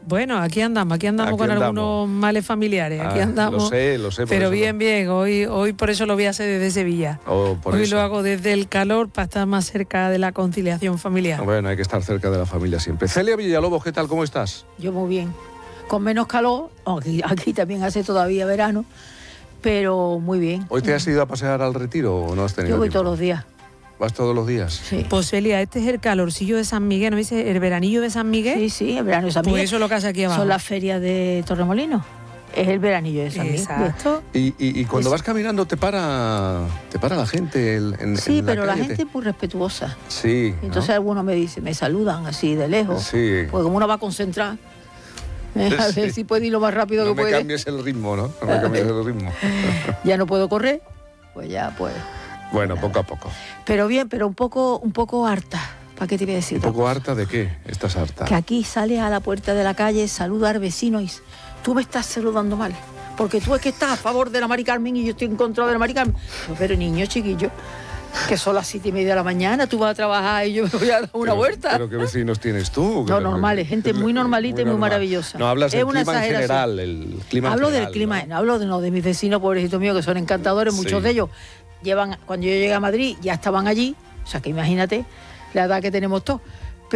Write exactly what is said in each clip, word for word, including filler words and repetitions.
Bueno, aquí andamos, aquí andamos Aquí con andamos. algunos males familiares, aquí Ah, andamos. Lo sé, lo sé. por Pero eso bien, no- bien, hoy, hoy por eso lo voy a hacer desde Sevilla. Oh, por Hoy eso. lo hago desde el calor para estar más cerca de la conciliación familiar. Bueno, hay que estar cerca de la familia siempre. Celia Villalobos, ¿qué tal? ¿Cómo estás? Yo muy bien, con menos calor, aquí, aquí también hace todavía verano, pero muy bien. ¿Hoy te has ido a pasear al Retiro o no has tenido Yo voy tiempo? todos los días. ¿Vas todos los días? Sí. Pues Celia, este es el calorcillo de San Miguel, ¿no dice? El veranillo de San Miguel. Sí, sí, el verano de San Pues Miguel. eso es lo que hace aquí abajo. Son las ferias de Torremolinos. Es el veranillo de San Miguel. Exacto. Y, y- y cuando Es- vas caminando te para te para la gente el- en, Sí, en pero la calle, gente te- es muy respetuosa. Sí, ¿no? Entonces algunos me dicen, me saludan así de lejos. Sí. Pues como uno va a concentrar, eh, a ver Sí. si puede ir lo más rápido No que me puede. cambies el ritmo, ¿no? No me cambies el ritmo. Ya no puedo correr, pues ya pues. Bueno, poco a poco. Pero bien, pero un poco, un poco harta. ¿Para qué te voy a decir? ¿Un otra poco cosa? harta de qué? ¿Estás harta? Que aquí sales a la puerta de la calle, saluda al vecino y tú me estás saludando mal. Porque tú es que estás a favor de la Mari Carmen y yo estoy en contra de la Mari Carmen. No, pero niño, chiquillo, que son las siete y media de la mañana, tú vas a trabajar y yo me voy a dar una Pero- vuelta. ¿Pero qué vecinos tienes tú? No, normales, gente muy normalita y muy normal. maravillosa. No, hablas Es del una clima en exageración. general, el clima en Hablo general, del clima, ¿no? hablo de, no, de mis vecinos, pobrecitos míos, que son encantadores, Sí. muchos de ellos llevan, cuando yo llegué a Madrid ya estaban allí, o sea que imagínate la edad que tenemos todos,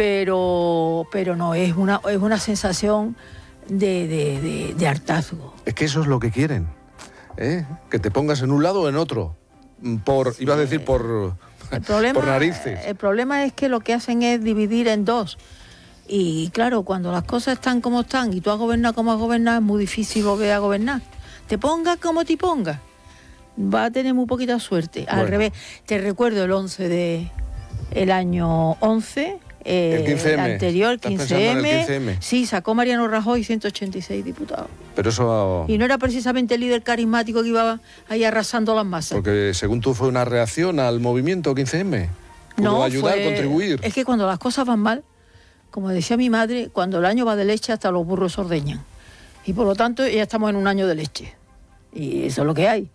pero, pero no, es una, es una sensación de, de, de, de hartazgo. Es que eso es lo que quieren, ¿eh? Que te pongas en un lado o en otro. Por, iba a decir por, El problema, por narices. el problema es que lo que hacen es dividir en dos. Y claro, cuando las cosas están como están y tú has gobernado como has gobernado, es muy difícil volver a gobernar. Te pongas como te pongas, va a tener muy poquita suerte. Al Bueno. revés, te recuerdo el once de el año once, eh, El quince eme. anterior, ¿Estás quince pensando en el eme. quince eme? Sí, sacó Mariano Rajoy ciento ochenta y seis diputados. Pero eso... Y no era precisamente el líder carismático que iba ahí arrasando las masas. Porque según tú fue una reacción al movimiento quince eme. ¿Pudo ayudar, fue- contribuir? Es que cuando las cosas van mal, como decía mi madre, cuando el año va de leche hasta los burros se ordeñan. Y por lo tanto ya estamos en un año de leche. Y eso es lo que hay.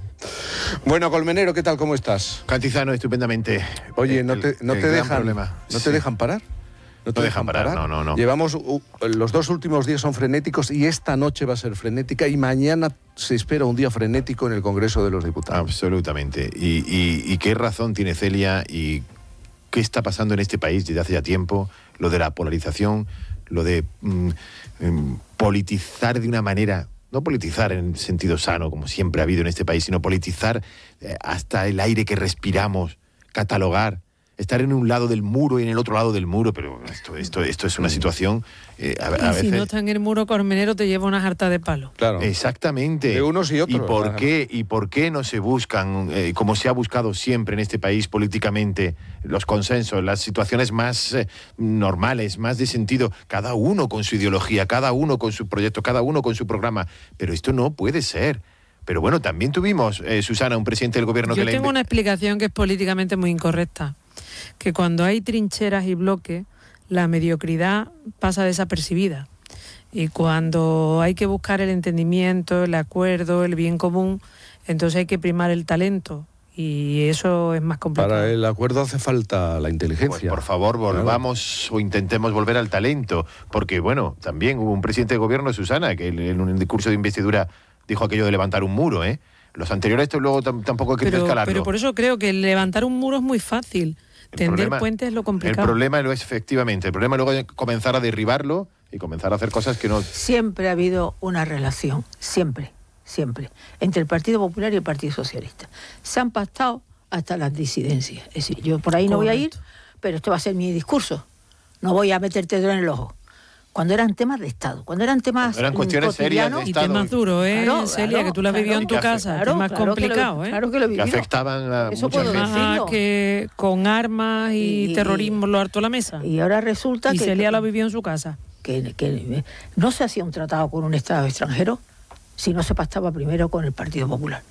Bueno, Colmenero, ¿qué tal? ¿Cómo estás? Cantizano, estupendamente. Oye, ¿no El- te, no el te gran dejan problema. ¿no Sí. te dejan parar? No dejan parar, no, no, no. Llevamos, uh, los dos últimos días son frenéticos y esta noche va a ser frenética y mañana se espera un día frenético en el Congreso de los Diputados. Absolutamente. Y, y- y qué razón tiene Celia y qué está pasando en este país desde hace ya tiempo, lo de la polarización, lo de mm, mm, politizar de una manera, no politizar en sentido sano, como siempre ha habido en este país, sino politizar eh, hasta el aire que respiramos, catalogar, estar en un lado del muro y en el otro lado del muro, pero esto, esto, esto es una situación eh, a, a Y si veces... no está en el muro, Colmenero te lleva una jarta de palo. Claro. Exactamente. De unos y otros, ¿Y por además. qué, y por qué no se buscan, eh, como se ha buscado siempre en este país políticamente, los consensos, las situaciones más eh, normales, más de sentido, cada uno con su ideología, cada uno con su proyecto, cada uno con su programa? Pero esto no puede ser. Pero bueno, también tuvimos, eh, Susana, un presidente del gobierno Yo que le... tengo una explicación que es políticamente muy incorrecta. Que cuando hay trincheras y bloques, la mediocridad pasa desapercibida. Y cuando hay que buscar el entendimiento, el acuerdo, el bien común, entonces hay que primar el talento. Y eso es más complicado. Para el acuerdo hace falta la inteligencia. Pues por favor, volvamos o intentemos volver al talento, porque bueno, también hubo un presidente de gobierno, Susana, que en un discurso de investidura dijo aquello de levantar un muro, ¿eh? Los anteriores esto luego tam- tampoco hay que pero, intercalarlo. pero por eso creo que levantar un muro es muy fácil. El Tender problema- puentes es lo El complicado. problema lo es efectivamente, el problema luego es comenzar a derribarlo y comenzar a hacer cosas que no... Siempre ha habido una relación, siempre, siempre, entre el Partido Popular y el Partido Socialista. Se han pactado hasta las disidencias. Es decir, yo por ahí no voy a ir, Correcto. pero este va a ser mi discurso. No voy a meterte dedo en el ojo. Cuando eran temas de Estado, cuando eran temas Cuando eran cuestiones serias de cotidianos, Y Estado. temas duros, ¿eh, Claro, Celia? claro, Que tú la has vivido en tu claro. casa, claro, temas claro que lo he- complicados, ¿eh? Claro que lo he que vivido. afectaban a Eso mucha puedo gente. decir. Ajá, que con armas y, Y- terrorismo lo harto a la mesa. Y ahora resulta Y que, Celia lo vivió en su casa. que, que no se hacía un tratado con un Estado extranjero si no se pactaba primero con el Partido Popular.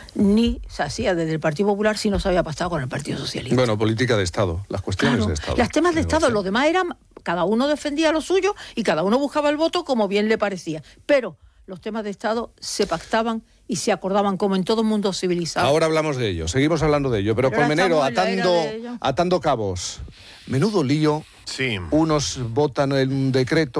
Ni se hacía desde el Partido Popular si no se había pactado con el Partido Socialista. Bueno, política de Estado, las cuestiones Claro, de Estado. Las temas de Sí, Estado, sí. los demás eran, cada uno defendía lo suyo y cada uno buscaba el voto como bien le parecía. Pero los temas de Estado se pactaban y se acordaban como en todo mundo civilizado. Ahora hablamos de ello, seguimos hablando de ello, pero, Pero ahora Colmenero, estamos en la atando, era de ello. atando cabos. Menudo lío, Sí. unos votan el decreto